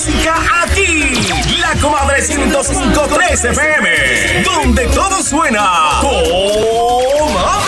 música aquí. La Comadre 105.3 FM, donde todo suena. ¡Comadre!